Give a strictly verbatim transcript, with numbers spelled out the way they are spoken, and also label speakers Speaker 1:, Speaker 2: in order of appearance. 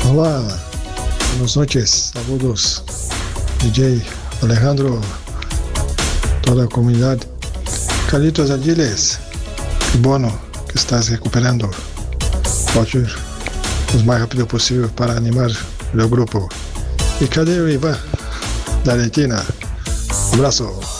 Speaker 1: Olá, buenas noches, saludos, D J Alejandro, toda a comunidade. Carlitos Adiles, que bueno que estás recuperando. Pode ir o mais rápido possível para animar o grupo. E cadê o Ivan, da Argentina? Um abraço.